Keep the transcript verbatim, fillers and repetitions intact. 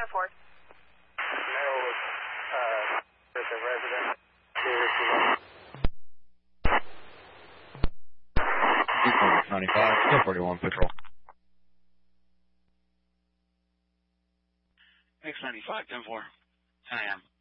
ten four. Metal, uh, with the resident. ninety-five, ten forty-one Patrol. X ninety-five, ten four, ten A M.